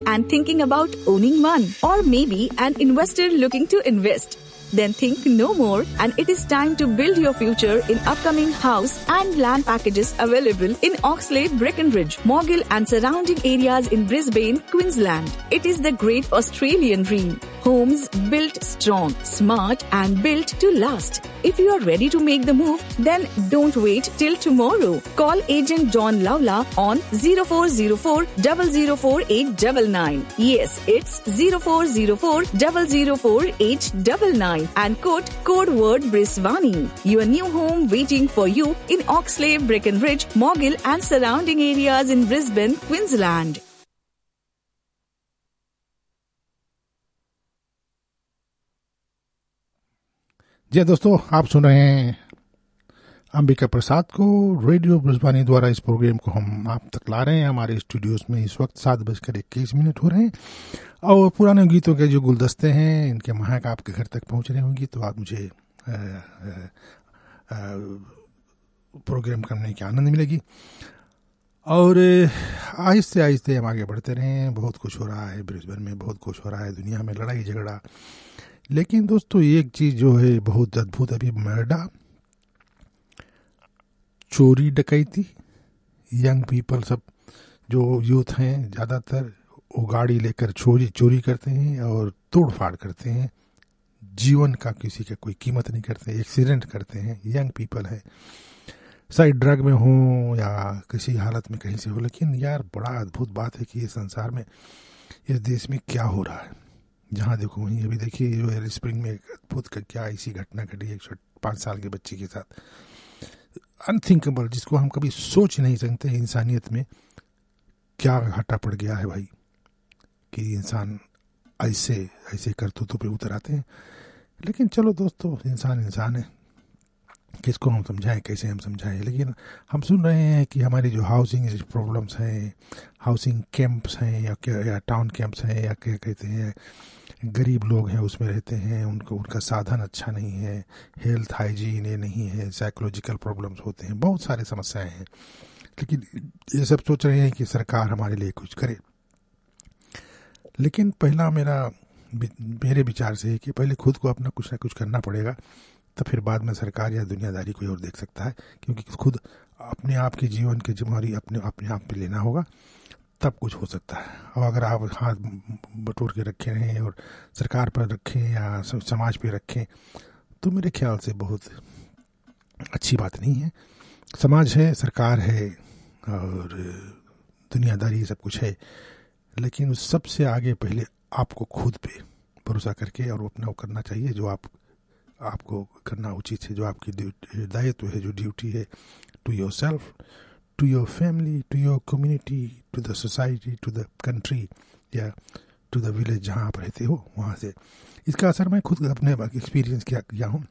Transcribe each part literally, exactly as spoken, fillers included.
and thinking about owning one, or maybe an investor looking to invest? Then think no more, and it is time to build your future in upcoming house and land packages available in Oxlade, Breckenridge, Morgill and surrounding areas in Brisbane, Queensland. It is the great Australian dream. Homes built strong, smart and built to last. If you are ready to make the move, then don't wait till tomorrow. Call agent John Lawla on zero four zero four, zero zero four eight nine nine. Yes, it's zero four zero four, zero zero four eight nine nine. And quote code word Brisvani. Your new home waiting for you in Oxlade, Breckenridge, Morgill and surrounding areas in Brisbane, Queensland. जी दोस्तों, आप सुन रहे हैं अंबिका प्रसाद को। Radio ब्रिस्बानी द्वारा इस programme को हम आप तक ला रहे हैं। हमारे स्टूडियोज में इस वक्त सात बजकर इक्कीस मिनट हो रहे हैं और पुराने गीतों के जो गुलदस्ते हैं, इनके महक आपके घर तक पहुंच रही होंगी। तो आप मुझे आ, आ, आ, प्रोग्राम करने की आनंद मिलेगी और आहिस्ते आहिस्ते हम आगे बढ़ते रहें। बहुत कुछ हो रहा है ब्रिस्बेन में, बहुत कुछ हो रहा है दुनिया में, लड़ाई झगड़ा। लेकिन दोस्तों एक चीज़ जो है बहुत अद्भुत, अभी मर्डर, चोरी डकैती, यंग पीपल सब जो यूथ हैं ज़्यादातर वो गाड़ी लेकर चोरी चोरी करते हैं और तोड़ फाड़ करते हैं। जीवन का किसी का कोई कीमत नहीं करते, एक्सीडेंट करते हैं। यंग पीपल है, शायद ड्रग में हो या किसी हालत में कहीं से हो। लेकिन यार बड़ा अद्भुत बात है कि ये संसार में, इस देश में क्या हो रहा है। जहाँ देखो वहीं अभी देखिए जो एल स्प्रिंग में एक अद्भुत का क्या ऐसी घटना घटी एक पाँच साल के बच्चे के साथ। अनथिंकेबल, जिसको हम कभी सोच नहीं सकते इंसानियत में क्या घाटा पड़ गया है भाई, कि इंसान ऐसे ऐसे करतूतों पे उतर आते हैं। लेकिन चलो दोस्तों, इंसान इंसान है, किसको हम समझाएं, कैसे हम समझाएं। लेकिन हम सुन रहे हैं कि हमारी जो हाउसिंग प्रॉब्लम्स हैं, हाउसिंग कैंप्स हैं या क्या या टाउन कैंप्स हैं या क्या कहते हैं, गरीब लोग हैं उसमें रहते हैं, उनको उनका साधन अच्छा नहीं है, हेल्थ हाइजीन ये नहीं है, साइकोलॉजिकल प्रॉब्लम्स होते हैं, बहुत सारी समस्याएं हैं। लेकिन ये सब सोच रहे हैं कि सरकार हमारे लिए कुछ करे। लेकिन पहला मेरा मेरे विचार से है कि पहले खुद को अपना कुछ ना कुछ करना पड़ेगा, तो फिर बाद में सरकार या दुनियादारी कोई और देख सकता है। क्योंकि खुद अपने आप के जीवन की जिम्मेदारी अपने अपने आप पे लेना होगा, तब कुछ हो सकता है। और अगर आप हाथ बटोर के रखे हैं और सरकार पर रखें या समाज पे रखें, तो मेरे ख्याल से बहुत अच्छी बात नहीं है। समाज है, सरकार है और दुनियादारी सब कुछ है, लेकिन उस सबसे आगे पहले आपको खुद पे भरोसा करके और अपना वो करना चाहिए जो आप आपको करना उचित है, जो आपकी दायित्व है, जो ड्यूटी है, to your self, to your family, to your community, to the society, to the country या टू द विलेज जहाँ आप रहते हो वहाँ से। इसका असर मैं खुद अपने एक्सपीरियंस किया किया हूँ।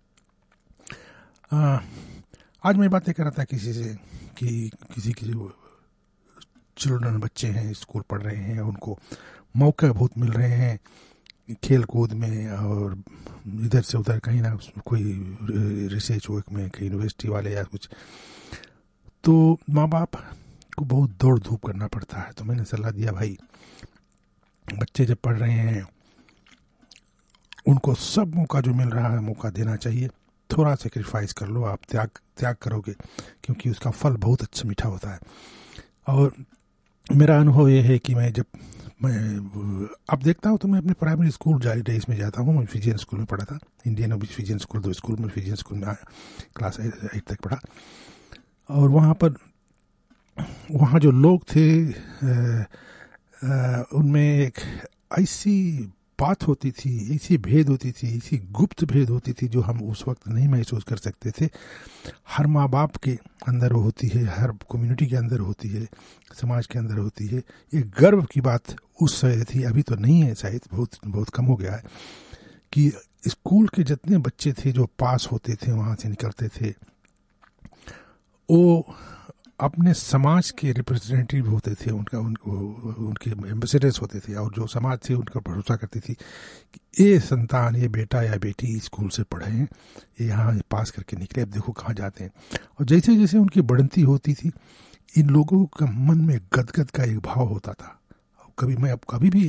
आज मैं बातें कर रहा था किसी से कि किसी के जो चिल्ड्रन बच्चे हैं स्कूल पढ़ रहे हैं, उनको मौके बहुत मिल रहे हैं खेल कूद में और इधर से उधर कहीं ना कोई रिसर्च वर्क में, कहीं यूनिवर्सिटी वाले या कुछ, तो माँ बाप को बहुत दौड़ धूप करना पड़ता है। तो मैंने सलाह दिया भाई, बच्चे जब पढ़ रहे हैं उनको सब मौका जो मिल रहा है मौका देना चाहिए। थोड़ा सेक्रीफाइस कर लो, आप त्याग त्याग करोगे क्योंकि उसका फल बहुत अच्छा मीठा होता है। और मेरा अनुभव ये है कि मैं जब मैं अब देखता हूँ तो मैं अपने प्राइमरी स्कूल डेज में जाता हूँ। मैं फिजियन स्कूल में पढ़ा था, इंडियन फिजियन स्कूल, दो स्कूल में फिजियन स्कूल में क्लास एट तक पढ़ा। और वहाँ पर वहाँ जो लोग थे उनमें एक ऐसी बात होती थी, ऐसी भेद होती थी, ऐसी गुप्त भेद होती थी जो हम उस वक्त नहीं महसूस कर सकते थे। हर माँ बाप के अंदर वो होती है, हर कम्युनिटी के अंदर होती है, समाज के अंदर होती है। ये गर्व की बात उस समय थी, अभी तो नहीं है, शायद बहुत बहुत कम हो गया है, कि स्कूल के जितने बच्चे थे जो पास होते थे, वहाँ से निकलते थे, वो अपने समाज के रिप्रेजेंटेटिव होते थे, उनका उनको उनके एम्बेसडर्स होते थे। और जो समाज थे उनका भरोसा करती थी कि ये संतान, ये बेटा या बेटी स्कूल से पढ़े हैं, ये यहाँ पास करके निकले, अब देखो कहाँ जाते हैं। और जैसे जैसे उनकी बढ़ंती होती थी, इन लोगों का मन में गदगद का एक भाव होता था, कभी मैं अब कभी भी